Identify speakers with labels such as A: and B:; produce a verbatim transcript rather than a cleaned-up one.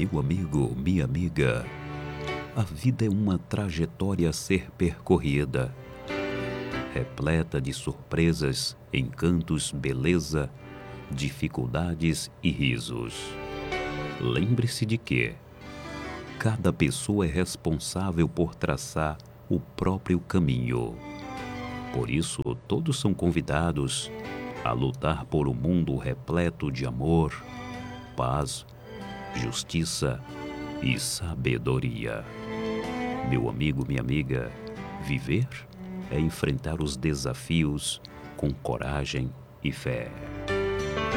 A: Meu amigo, minha amiga, a vida é uma trajetória a ser percorrida, repleta de surpresas, encantos, beleza, dificuldades e risos. Lembre-se de que cada pessoa é responsável por traçar o próprio caminho. Por isso, todos são convidados a lutar por um mundo repleto de amor, paz, justiça e sabedoria. Meu amigo, minha amiga, viver é enfrentar os desafios com coragem e fé.